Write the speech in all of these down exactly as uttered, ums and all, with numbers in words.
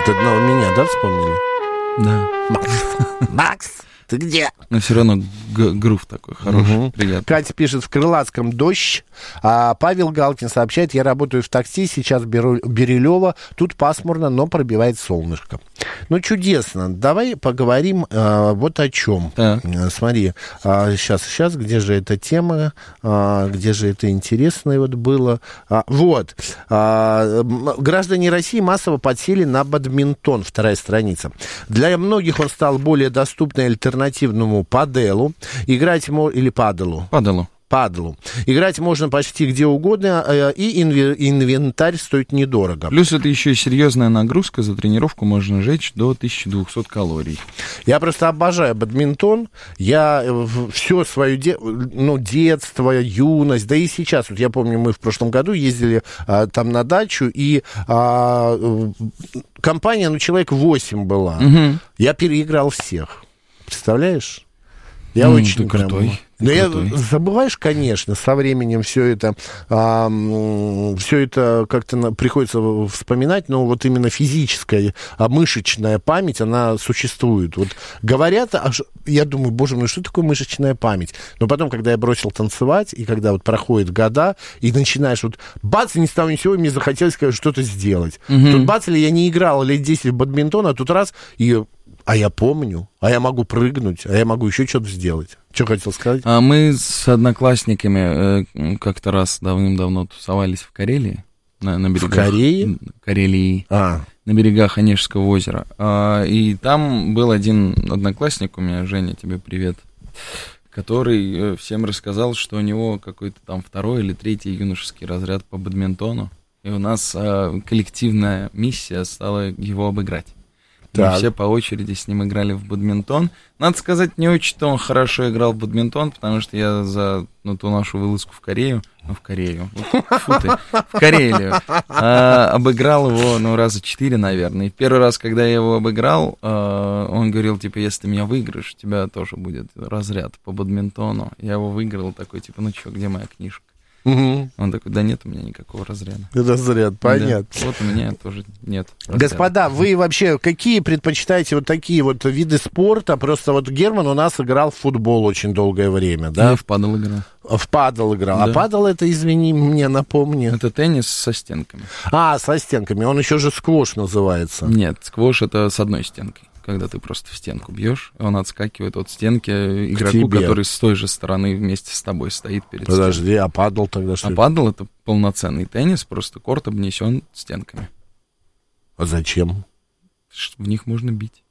Ты одного меня, да, вспомнили? Да. Макс, Макс, ты где? Но все равно г- грув такой хороший, Угу. приятный. Катя пишет, в Крылатском дождь. А Павел Галкин сообщает, я работаю в такси, сейчас беру Бирюлево, тут пасмурно, но пробивает солнышко. Ну, чудесно. Давай поговорим а, вот о чем. Так. А, смотри, а, сейчас, сейчас, где же эта тема, а, где же это интересное вот было. А, вот. А, граждане России массово подсели на бадминтон, вторая страница. Для многих он стал более доступным альтернативному паделу. Играть мо... или паделу. Падалу. Падлу. Играть можно почти где угодно, э, и инве- инвентарь стоит недорого. Плюс это еще и серьезная нагрузка, за тренировку можно жечь до тысячи двухсот калорий. Я просто обожаю бадминтон. Я все свое де... ну, детство, юность, да и сейчас. Вот я помню, мы в прошлом году ездили а, там на дачу, и а, компания, ну, человек восемь была. Угу. Я переиграл всех. Представляешь? Я Ну, очень ты прям... крутой. Но я, Крутой. забываешь, конечно, со временем все это, а, все это как-то на, приходится вспоминать, но вот именно физическая, а мышечная память, она существует. Вот говорят, аж, я думаю, боже мой, что такое мышечная память? Но потом, когда я бросил танцевать, и когда вот проходят года, и начинаешь вот, бац, ни с того ни с сего, мне захотелось что-то сделать. Угу. Тут бац, или я не играл лет десять в бадминтон, а тут раз, и... А я помню, а я могу прыгнуть, а я могу еще что-то сделать. Что хотел сказать? А мы с одноклассниками э, как-то раз давным-давно тусовались в Карелии. На, на берегах, В Корее? Карелии. А. На берегах Онежского озера. А, и там был один одноклассник у меня, Женя, тебе привет, который всем рассказал, что у него какой-то там второй или третий юношеский разряд по бадминтону. И у нас а, коллективная миссия стала его обыграть. Мы Так. все по очереди с ним играли в бадминтон. Надо сказать, не очень-то он хорошо играл в бадминтон, потому что я за ну, ту нашу вылазку в Корею, ну, в Корею, фу ты, в Карелию, а, обыграл его, ну, раза четыре, наверное. И первый раз, когда я его обыграл, а, он говорил, типа, если ты меня выиграешь, у тебя тоже будет разряд по бадминтону. Я его выиграл, такой, типа, ну что, где моя книжка? Угу. Он такой, да нет у меня никакого разряда. Разряд, понятно. Да, вот у меня тоже нет разряда. Господа, вы вообще какие предпочитаете вот такие вот виды спорта? Просто вот Герман у нас играл в футбол очень долгое время, да? Я в падал играл. В падал играл. Да. А падал это, извини, мне напомни. Это теннис со стенками. А, со стенками. Он еще же сквош называется. Нет, сквош это с одной стенкой. Когда ты просто в стенку бьешь, он отскакивает от стенки игроку, тебе. который с той же стороны вместе с тобой стоит перед Подожди, стенкой. а падал тогда что? А падал это полноценный теннис, просто корт обнесен стенками. А зачем? В них можно бить.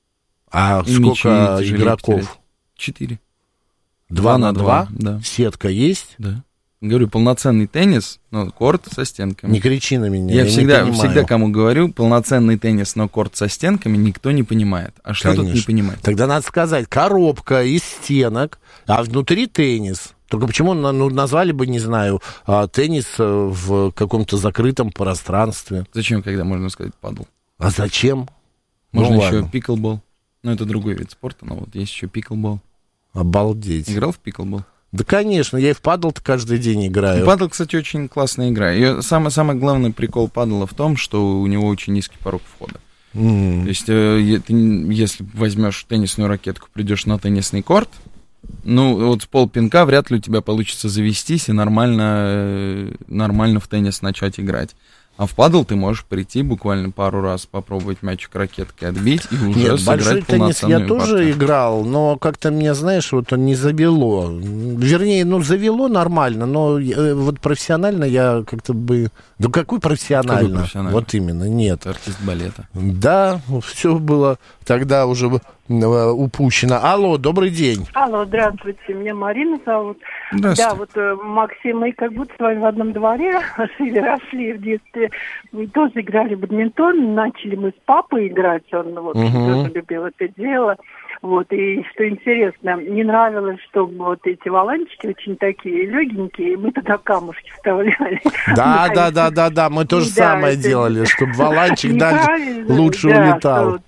А И сколько мячи тяжелее игроков? потерять. Четыре. Два на два? Да. Сетка есть? Да. Говорю, полноценный теннис, но корт со стенками. Не кричи на меня, Я, я всегда, не понимаю. всегда кому говорю, полноценный теннис, но корт со стенками никто не понимает. А что Конечно. тут не понимать? Тогда надо сказать, коробка из стенок, а внутри теннис. Только почему ну, назвали бы, не знаю, а, теннис в каком-то закрытом пространстве? Зачем, когда можно сказать падл? А зачем? Можно Ну, еще ладно. пиклбол. Ну, это другой вид спорта, но вот есть еще пиклбол. Обалдеть. Играл в пиклбол? Да, конечно, я и в падл-то каждый день играю. Падл, кстати, очень классная игра. И самый, самый главный прикол падла в том, что у него очень низкий порог входа. Mm. То есть, э, ты, если возьмешь теннисную ракетку, придешь на теннисный корт, ну, вот с полпинка вряд ли у тебя получится завестись и нормально, э, нормально в теннис начать играть. А в падл ты можешь прийти буквально пару раз, попробовать мячик ракеткой отбить и уже Нет, сыграть большой теннис полноценную я тоже партию. играл, но как-то меня, знаешь, вот он не завело. Вернее, ну, завело нормально, но э, вот профессионально я как-то бы... Да какой профессионально? Какой профессионально? Вот именно, нет. Это артист балета. Да, все было тогда уже э, упущено. Алло, добрый день. Алло, здравствуйте, меня Марина зовут. Здравствуйте. Да, вот э, Максим, мы как будто с вами в одном дворе жили, росли в детстве. Мы тоже играли в бадминтон. Начали мы с папой играть, он вот Мгм. тоже любил это дело. Вот, и что интересно, не нравилось, что вот эти валанчики очень такие легенькие, и мы туда камушки вставляли. Да, Ну, да, конечно, да, да, да, мы то же да, самое это делали, чтобы валанчик даже неправильно, лучше да, улетал. что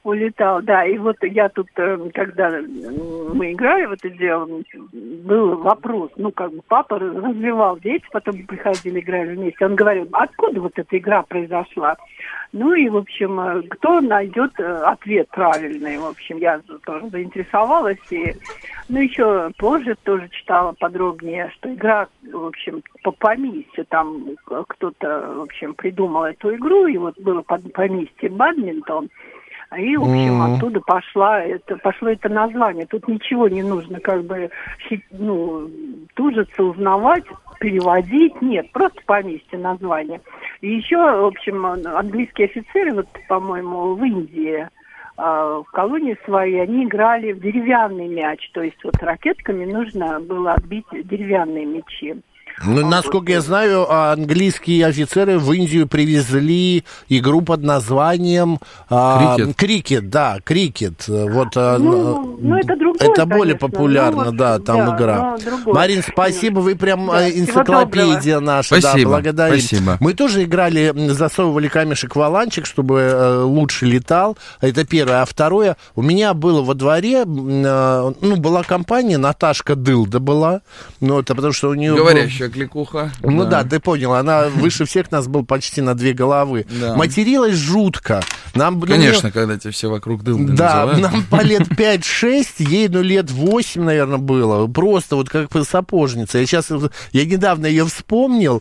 улетал, да. И вот я тут, когда мы играли в это дело, был вопрос, ну, как бы папа развивал дети, потом приходили, играли вместе. Он говорил, откуда вот эта игра произошла? Ну и, в общем, кто найдет ответ правильный, в общем, я тоже заинтересовалась. И, ну, еще позже тоже читала подробнее, что игра, в общем, по поместью, там кто-то, в общем, придумал эту игру, и вот было под поместье бадминтон. И, в общем, mm-hmm. оттуда пошла это, пошло это название. Тут ничего не нужно, как бы, ну, тужиться, узнавать, переводить. Нет, просто поместье название. И еще, в общем, английские офицеры, вот, по-моему, в Индии, в колонии своей, они играли в деревянный мяч. То есть вот ракетками нужно было отбить деревянные мячи. Ну, насколько я знаю, английские офицеры в Индию привезли игру под названием крикет. А, крикет, да, крикет. Вот, ну, ну, это другое, это более конечно. популярно, ну, да, там да, игра. Марин, спасибо, вы прям да, энциклопедия наша, спасибо, да, благодарим. Спасибо. Мы тоже играли, засовывали камешек в валанчик, чтобы лучше летал. Это первое. А второе, у меня было во дворе, ну, была компания, Наташка Дылда была, ну, это потому что у нее... Говорящая кликуха. Ну да. да, ты понял, она выше всех нас была почти на две головы. Да. Материлась жутко. Нам, Конечно, ну, когда тебя все вокруг дылды да, называют. нам по лет пять-шесть, ей ну лет восемь, наверное, было. Просто вот как сапожница. Я сейчас, я недавно ее вспомнил,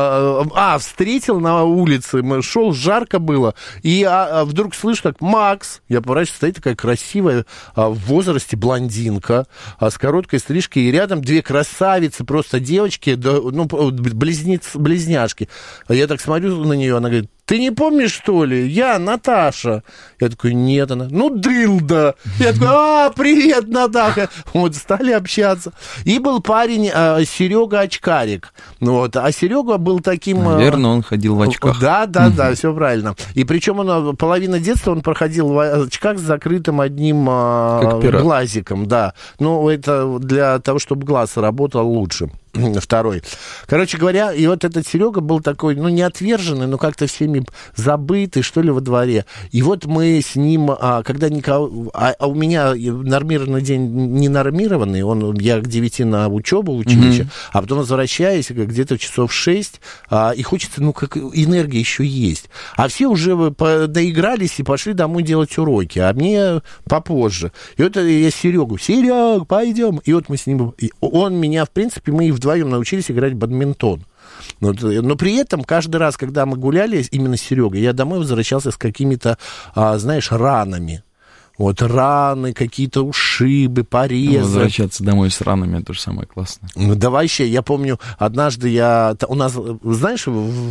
а, встретил на улице, шел, жарко было, и а, вдруг слышу так, Макс, я поворачиваюсь, стоит такая красивая, а, в возрасте блондинка, а, с короткой стрижкой, и рядом две красавицы, просто девочки, ну, близнец, близняшки. А я так смотрю на нее, она говорит, ты не помнишь, что ли? Я Наташа. Я такой, нет, она, ну, дылда. Я такой, а, привет, Натаха. Вот, стали общаться. И был парень а, Серега Очкарик. Вот, а Серега был таким... Наверное, он ходил в очках. Да, да, да, все правильно. И причем он, половина детства он проходил в очках с закрытым одним а, глазиком, да. Ну, это для того, чтобы глаз работал лучше. Второй. Короче говоря, и вот этот Серега был такой, ну, не отверженный, но как-то всеми забытый, что ли, во дворе. И вот мы с ним, а, когда никого... А, а у меня нормированный день не нормированный, он, я к девяти на учебу в училище, mm-hmm. а потом возвращаюсь где-то часов шесть, а, и хочется, ну, как энергия еще есть. А все уже доигрались и пошли домой делать уроки, а мне попозже. И вот я Серегу, Серег, пойдем. И вот мы с ним... Он меня, в принципе, мы и вдвоем научились играть в бадминтон. Но, но при этом каждый раз, когда мы гуляли именно с Серегой, я домой возвращался с какими-то, а, знаешь, ранами. Вот раны, какие-то ушибы, порезы. Возвращаться домой с ранами, это же самое классное. Ну, да вообще, я помню, однажды я... У нас, знаешь,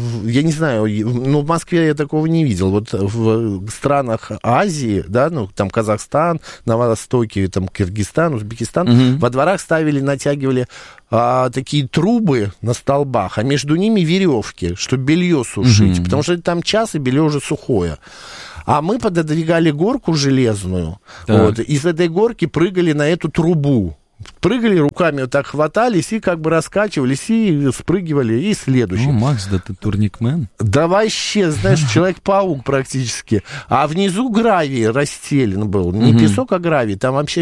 я не знаю, ну, в Москве я такого не видел. Вот в странах Азии, да, ну, там Казахстан, на Востоке, там Киргизстан, Узбекистан, угу. во дворах ставили, натягивали а, такие трубы на столбах, а между ними веревки, чтобы белье сушить, угу. потому что там час, и белье уже сухое. А мы пододвигали горку железную, вот, и с этой горки прыгали на эту трубу. Прыгали, руками вот так хватались и как бы раскачивались, и спрыгивали, и следующий. Ну, Макс, да ты турникмен. Да вообще, знаешь, Человек-паук практически. А внизу гравий расстелен был. Не угу. песок, а гравий. Там вообще,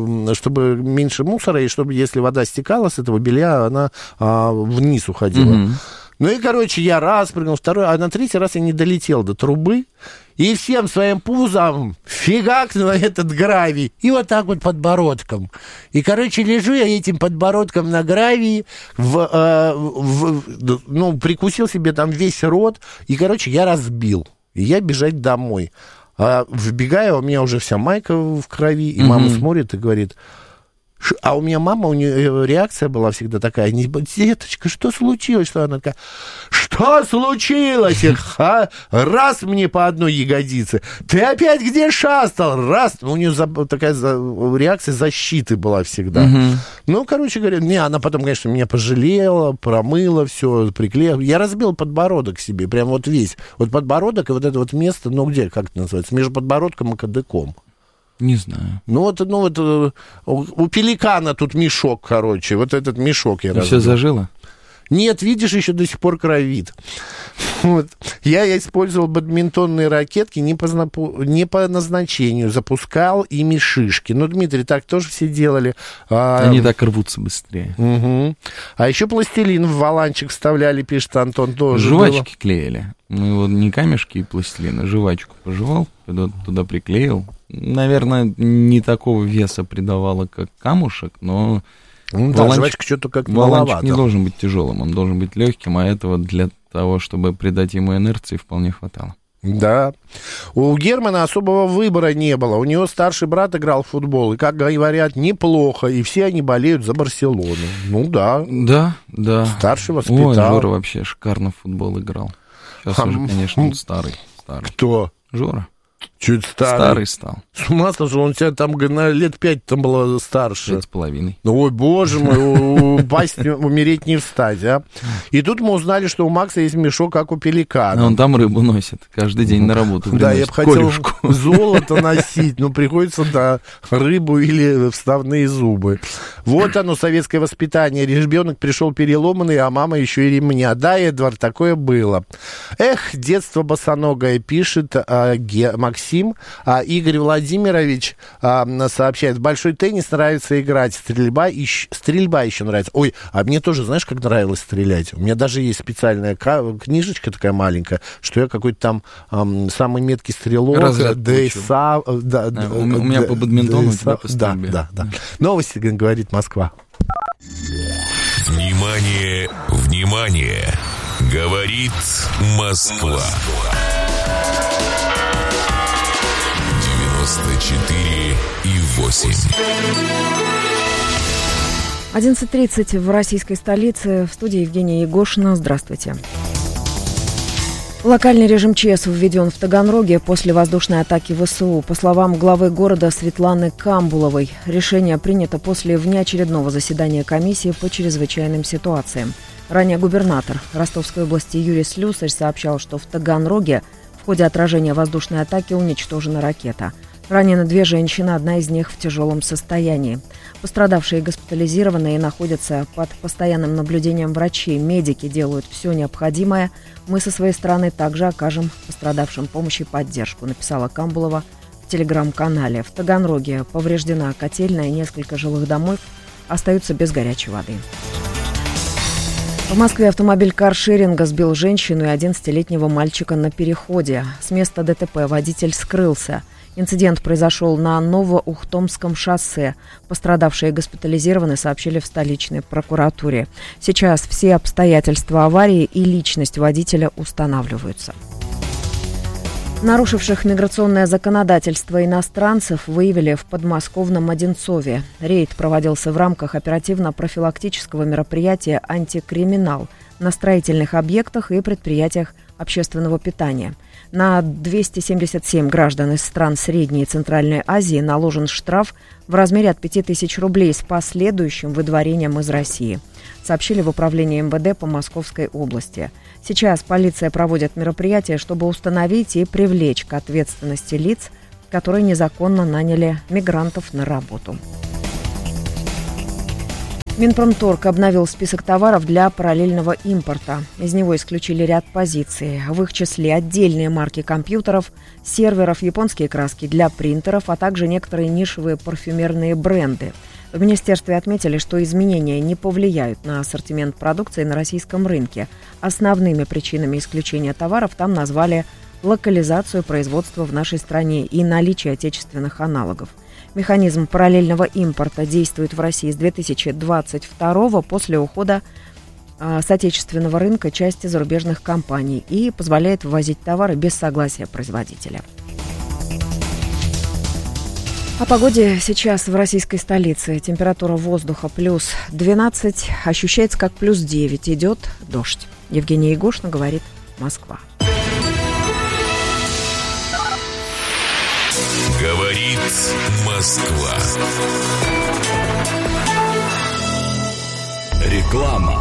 чтобы меньше мусора, и чтобы, если вода стекала с этого белья, она а, вниз уходила. Угу. Ну и, короче, я раз прыгнул, второй, а на третий раз я не долетел до трубы, и всем своим пузом фигак на этот гравий, и вот так вот подбородком. И, короче, лежу я этим подбородком на гравии, в, э, в, ну, прикусил себе там весь рот, и, короче, я разбил. И я бежать домой. А вбегаю, у меня уже вся майка в крови, и mm-hmm. мама смотрит и говорит... А у меня мама, у нее реакция была всегда такая, деточка, что случилось? Что она такая, что случилось? Ха? Раз мне по одной ягодице, ты опять где шастал? Раз, у нее за, такая за, реакция защиты была всегда. Угу. Ну, короче говоря, не, она потом, конечно, меня пожалела, промыла все, приклеила. Я разбил подбородок себе, прям вот весь. Вот подбородок и вот это вот место, ну где, как это называется, между подбородком и кадыком. Не знаю. Ну вот, ну вот у пеликана тут мешок, короче, вот этот мешок я разбил. Все зажило? Нет, видишь, еще до сих пор кровит. Вот. Я использовал бадминтонные ракетки не по, не по назначению, запускал ими шишки. Ну, Дмитрий, так тоже все делали. Они а... так рвутся быстрее. Угу. А еще пластилин в валанчик вставляли, пишет Антон, тоже. Жвачки было. Клеили. Мы вот не камешки и пластилин, а жвачку пожевал, туда, туда приклеил. Наверное, не такого веса придавало, как камушек, но... Ну, да, жвачка что-то как-то валанчик не должен быть тяжелым, он должен быть легким, а этого для того, чтобы придать ему инерции, вполне хватало. Да. У Германа особого выбора не было. У него старший брат играл в футбол, и, как говорят, неплохо, и все они болеют за Барселону. Ну да. Да, да. Старший воспитал. Ой, Жора вообще шикарно в футбол играл. Сейчас а, уже, конечно, он старый, старый. Кто? Жора. Чуть старый. Старый стал. С ума сошел, он тебя там на лет пять там было старше. Пять с половиной. Ой, боже мой, упасть, умереть не встать, а. И тут мы узнали, что у Макса есть мешок, как у пеликана. Он там рыбу носит, каждый день на работу приносит. Да, я бы хотел золото носить, но приходится, да, рыбу или вставные зубы. Вот оно, советское воспитание. Ребенок пришел переломанный, а мама еще и ремня. Да, Эдвард, такое было. Эх, детство босоногое, пишет а, Ге, Максим. А Игорь Владимирович а, сообщает, в большой теннис нравится играть, стрельба, и, стрельба еще нравится. Ой, а мне тоже, знаешь, как нравилось стрелять? У меня даже есть специальная книжечка такая маленькая, что я какой-то там а, самый меткий стрелок. ДСА, да, а, да, у, у меня по бадминтону, у тебя по стрельбе. Да, да, да. Новости, говорит Москва. Внимание, внимание! Говорит Москва. девяносто четыре и восемь. одиннадцать тридцать в российской столице. В студии Евгения Егошина. Здравствуйте. Локальный режим ЧС введен в Таганроге после воздушной атаки ВСУ. По словам главы города Светланы Камбуловой, решение принято после внеочередного заседания комиссии по чрезвычайным ситуациям. Ранее губернатор Ростовской области Юрий Слюсарь сообщал, что в Таганроге в ходе отражения воздушной атаки уничтожена ракета. Ранены две женщины, одна из них в тяжелом состоянии. Пострадавшие госпитализированы и находятся под постоянным наблюдением врачей. Медики делают все необходимое. Мы со своей стороны также окажем пострадавшим помощь и поддержку, написала Камбулова в телеграм-канале. В Таганроге повреждена котельная, и несколько жилых домов остаются без горячей воды. В Москве автомобиль каршеринга сбил женщину и одиннадцатилетнего мальчика на переходе. С места ДТП водитель скрылся. Инцидент произошел на Новоухтомском шоссе. Пострадавшие госпитализированы, сообщили в столичной прокуратуре. Сейчас все обстоятельства аварии и личность водителя устанавливаются. Нарушивших миграционное законодательство иностранцев выявили в подмосковном Одинцове. Рейд проводился в рамках оперативно-профилактического мероприятия «Антикриминал» на строительных объектах и предприятиях общественного питания. На двести семьдесят семь граждан из стран Средней и Центральной Азии наложен штраф в размере от пяти тысяч рублей с последующим выдворением из России, сообщили в управлении МВД по Московской области. Сейчас полиция проводит мероприятия, чтобы установить и привлечь к ответственности лиц, которые незаконно наняли мигрантов на работу. Минпромторг обновил список товаров для параллельного импорта. Из него исключили ряд позиций. В их числе отдельные марки компьютеров, серверов, японские краски для принтеров, а также некоторые нишевые парфюмерные бренды. В министерстве отметили, что изменения не повлияют на ассортимент продукции на российском рынке. Основными причинами исключения товаров там назвали локализацию производства в нашей стране и наличие отечественных аналогов. Механизм параллельного импорта действует в России с две тысячи двадцать второго после ухода а, с отечественного рынка части зарубежных компаний и позволяет ввозить товары без согласия производителя. О погоде сейчас в российской столице. Температура воздуха плюс двенадцать, ощущается как плюс девять, идет дождь. Евгения Егошина, говорит Москва. Говорит Москва. Реклама.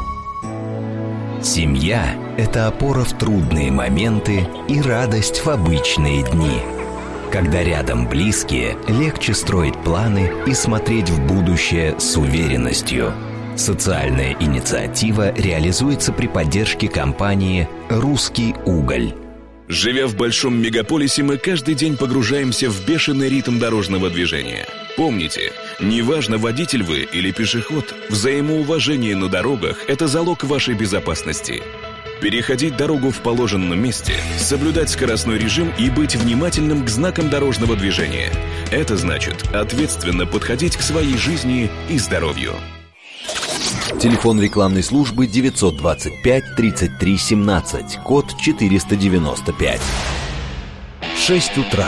Семья – это опора в трудные моменты и радость в обычные дни. Когда рядом близкие, легче строить планы и смотреть в будущее с уверенностью. Социальная инициатива реализуется при поддержке компании «Русский уголь». Живя в большом мегаполисе, мы каждый день погружаемся в бешеный ритм дорожного движения. Помните, неважно, водитель вы или пешеход, взаимоуважение на дорогах – это залог вашей безопасности. Переходить дорогу в положенном месте, соблюдать скоростной режим и быть внимательным к знакам дорожного движения. Это значит ответственно подходить к своей жизни и здоровью. Телефон рекламной службы девятьсот двадцать пять тридцать три семнадцать, код четыреста девяносто пять. Шесть утра.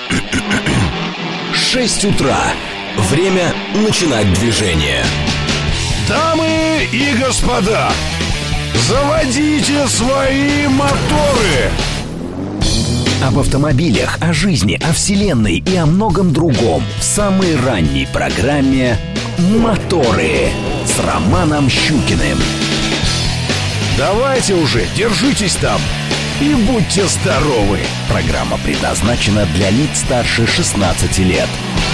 Шесть утра. Время начинать движение. Дамы и господа, заводите свои моторы! Об автомобилях, о жизни, о вселенной и о многом другом в самой ранней программе «Моторы» с Романом Щукиным. Давайте уже, держитесь там и будьте здоровы! Программа предназначена для лиц старше шестнадцати лет.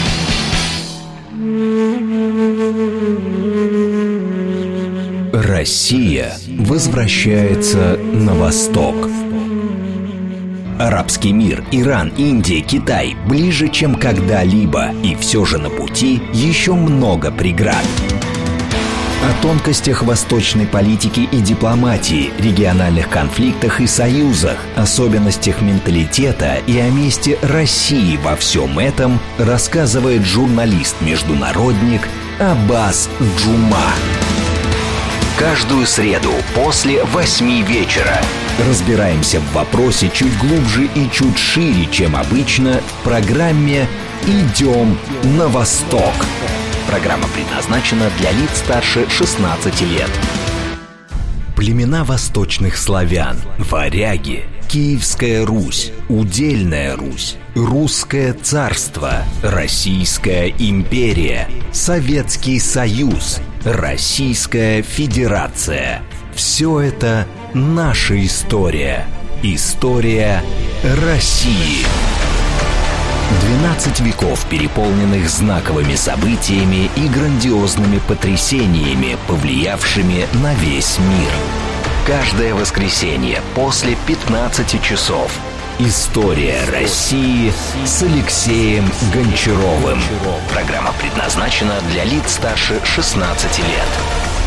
Россия возвращается на восток. Арабский мир, Иран, Индия, Китай ближе, чем когда-либо, и все же на пути еще много преград. О тонкостях восточной политики и дипломатии, региональных конфликтах и союзах, особенностях менталитета и о месте России во всем этом рассказывает журналист-международник Аббас Джума. Каждую среду после восьми вечера разбираемся в вопросе чуть глубже и чуть шире, чем обычно, в программе «Идем на восток». Программа предназначена для лиц старше шестнадцати лет. Племена восточных славян, варяги, Киевская Русь, Удельная Русь, Русское царство, Российская империя, Советский Союз, Российская Федерация. Все это наша история. История России. двенадцать веков, переполненных знаковыми событиями и грандиозными потрясениями, повлиявшими на весь мир. Каждое воскресенье после пятнадцати часов. История России с Алексеем Гончаровым. Программа предназначена для лиц старше шестнадцати лет.